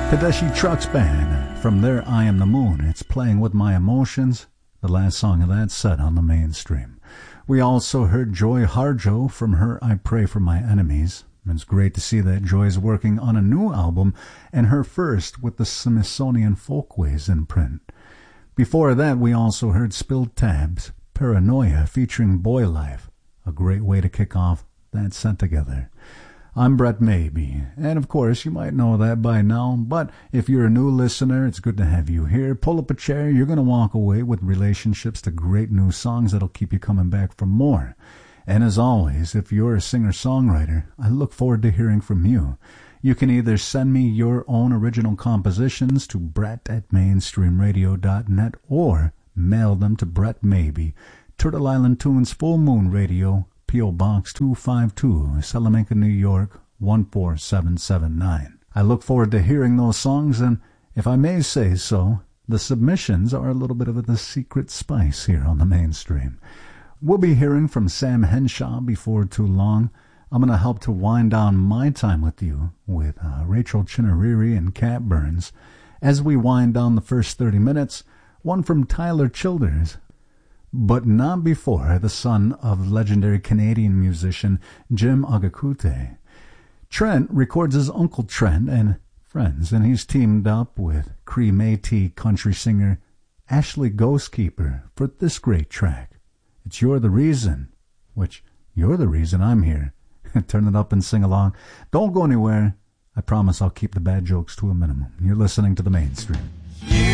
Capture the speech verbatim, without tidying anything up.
Tedeschi Trucks Band from their I Am the Moon. It's Playing With My Emotions, the last song of that set on the mainstream. We also heard Joy Harjo from her I Pray For My Enemies. It's great to see that Joy's working on a new album, and her first with the Smithsonian Folkways imprint. Before that, we also heard Spilled Tabs, Paranoia featuring Boy Life. A great way to kick off that set together. I'm Brett Maybe, and of course you might know that by now, but if you're a new listener, it's good to have you here. Pull up a chair, you're going to walk away with relationships to great new songs that'll keep you coming back for more. And as always, if you're a singer-songwriter, I look forward to hearing from you. You can either send me your own original compositions to brett at mainstreamradio dot net or mail them to Brett Maybe, Turtle Island Tunes Full Moon Radio, P O. Box two fifty-two, Salamanca, New York, one four seven seven nine. I look forward to hearing those songs, and if I may say so, the submissions are a little bit of the secret spice here on the mainstream. We'll be hearing from Sam Henshaw before too long. I'm going to help to wind down my time with you with uh, Rachel Chinariri and Cat Burns. As we wind down the first thirty minutes, one from Tyler Childers, but not before the son of legendary Canadian musician Jim Agakute. Trent records his Uncle Trent and friends, and he's teamed up with Cree Métis country singer Ashley Ghostkeeper for this great track. It's You're the Reason, which you're the reason I'm here. Turn it up and sing along. Don't go anywhere. I promise I'll keep the bad jokes to a minimum. You're listening to the mainstream.